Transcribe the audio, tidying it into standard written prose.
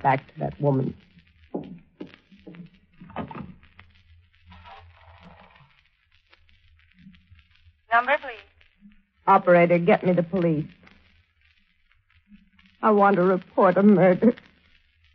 back to that woman. Number, please. Operator, get me the police. I want to report a murder.